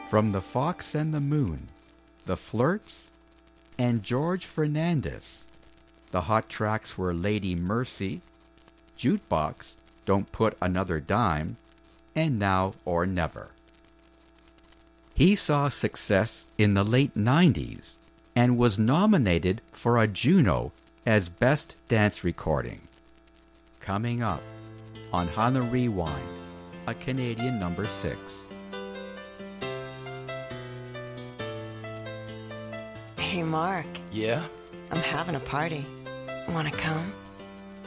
From The Fox and the Moon, The Flirts, and George Fernandez. The hot tracks were Lady Mercy, Jukebox, Don't Put Another Dime, and Now or Never. He saw success in the late 90s and was nominated for a Juno as Best Dance Recording. Coming up on Hana Rewind, a Canadian number 6. Hey, Mark. Yeah? I'm having a party. Wanna come?